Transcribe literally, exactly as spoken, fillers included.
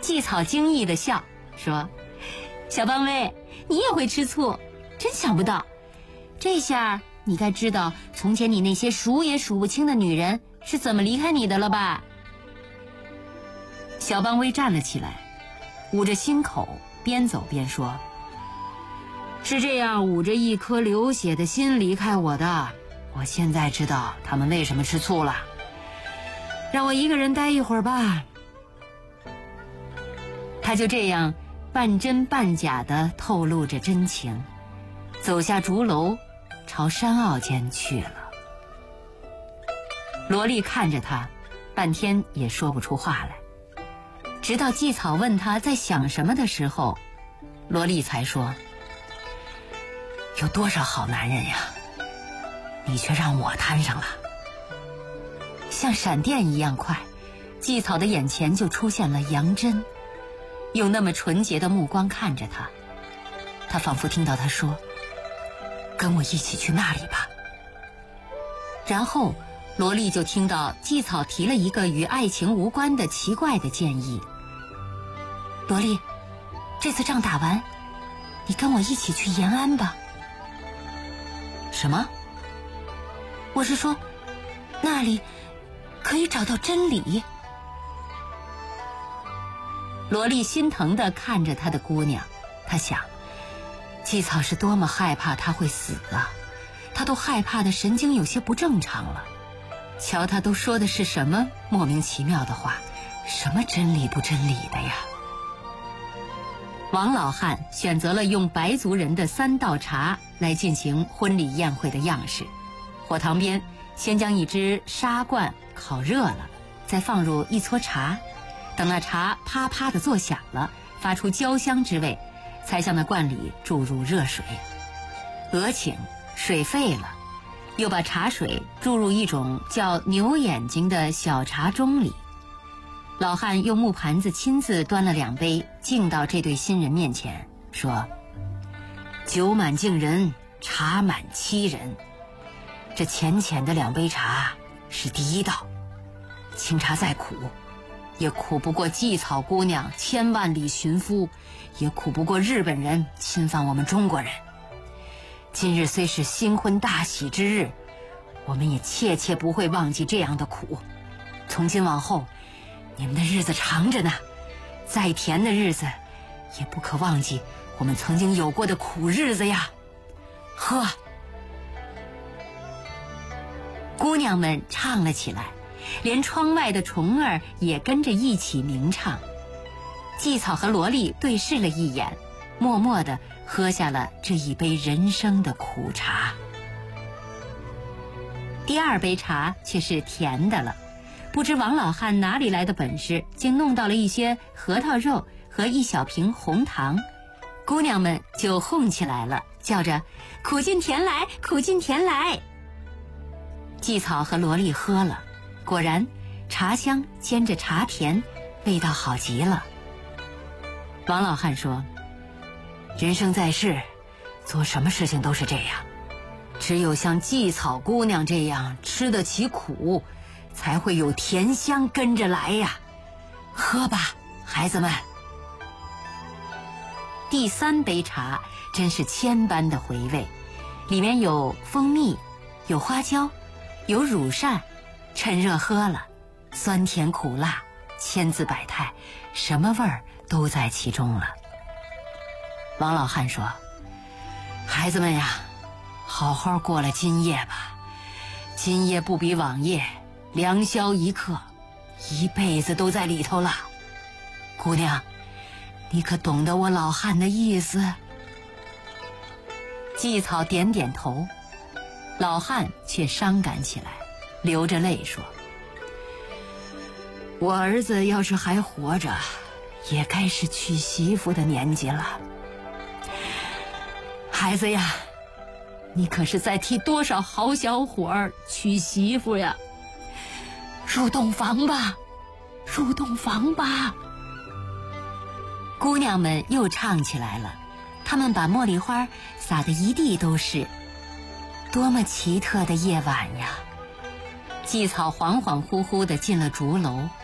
季草惊异地笑说：“小邦威，你也会吃醋，真想不到。这下你该知道从前你那些数也数不清的女人是怎么离开你的了吧？”小邦威站了起来，捂着心口，边走边说：“是这样捂着一颗流血的心离开我的，我现在知道他们为什么吃醋了。让我一个人待一会儿吧。”他就这样半真半假地透露着真情，走下竹楼，朝山坳间去了。罗莉看着他，半天也说不出话来。直到季草问他在想什么的时候，罗莉才说：“有多少好男人呀，你却让我摊上了。”像闪电一样快，季草的眼前就出现了杨真，用那么纯洁的目光看着他。他仿佛听到他说：“跟我一起去那里吧。”然后罗莉就听到季草提了一个与爱情无关的奇怪的建议：“罗莉，这次仗打完，你跟我一起去延安吧。”“什么？”“我是说，那里可以找到真理。”罗莉心疼地看着她的姑娘，她想，季草是多么害怕她会死啊，她都害怕的神经有些不正常了。瞧他都说的是什么莫名其妙的话，什么真理不真理的呀。王老汉选择了用白族人的三道茶来进行婚礼宴会的样式。火塘边先将一只砂罐烤热了，再放入一撮茶，等那茶啪啪地作响了，发出焦香之味，才向那罐里注入热水。俄顷水沸了，又把茶水注入一种叫牛眼睛的小茶盅里。老汉用木盘子亲自端了两杯，敬到这对新人面前，说：“酒满敬人，茶满沏人。这浅浅的两杯茶是第一道，清茶再苦，也苦不过季草姑娘千万里寻夫，也苦不过日本人侵犯我们中国人。今日虽是新婚大喜之日，我们也切切不会忘记这样的苦。从今往后，你们的日子长着呢，再甜的日子也不可忘记我们曾经有过的苦日子呀。喝！”姑娘们唱了起来，连窗外的虫儿也跟着一起鸣唱。季草和罗莉对视了一眼，默默地喝下了这一杯人生的苦茶。第二杯茶却是甜的了，不知王老汉哪里来的本事，竟弄到了一些核桃肉和一小瓶红糖。姑娘们就哄起来了，叫着：“苦尽甜来，苦尽甜来。”季草和罗莉喝了，果然茶香兼着茶甜，味道好极了。王老汉说：“人生在世，做什么事情都是这样，只有像季草姑娘这样吃得起苦，才会有甜香跟着来呀。喝吧，孩子们。”第三杯茶真是千般的回味，里面有蜂蜜，有花椒，有乳扇，趁热喝了，酸甜苦辣，千姿百态，什么味儿都在其中了。王老汉说：“孩子们呀，好好过了今夜吧，今夜不比往夜，良宵一刻，一辈子都在里头了。姑娘，你可懂得我老汉的意思？”季草点点头，老汉却伤感起来，流着泪说：“我儿子要是还活着，也该是娶媳妇的年纪了。孩子呀，你可是在替多少好小伙儿娶媳妇呀！入洞房吧，入洞房吧。”姑娘们又唱起来了，她们把茉莉花撒得一地都是。多么奇特的夜晚呀！季草恍恍惚惚地进了竹楼，